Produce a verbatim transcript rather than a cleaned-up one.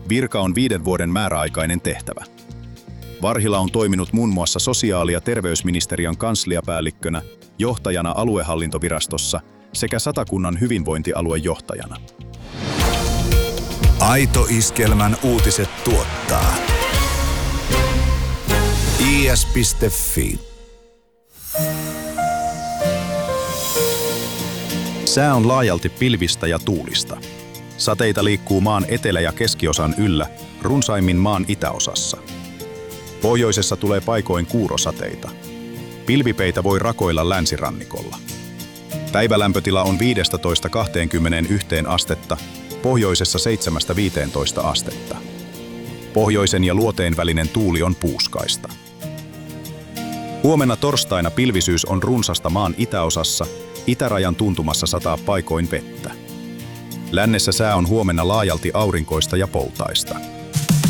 Virka on viiden vuoden määräaikainen tehtävä. Varhila on toiminut muun muassa sosiaali- ja terveysministeriön kansliapäällikkönä, johtajana aluehallintovirastossa sekä Satakunnan hyvinvointialuejohtajana. Aito Iskelmän uutiset tuottaa i s piste f i. Sää on laajalti pilvistä ja tuulista. Sateita liikkuu maan etelä- ja keskiosan yllä, runsaimmin maan itäosassa. Pohjoisessa tulee paikoin kuurosateita. Pilvipeitä voi rakoilla länsirannikolla. Päivälämpötila on viisitoista kaksikymmentäyksi astetta, pohjoisessa seitsemästä viiteentoista astetta. Pohjoisen ja luoteen välinen tuuli on puuskaista. Huomenna torstaina pilvisyys on runsasta maan itäosassa, itärajan tuntumassa sataa paikoin vettä. Lännessä sää on huomenna laajalti aurinkoista ja poutaista.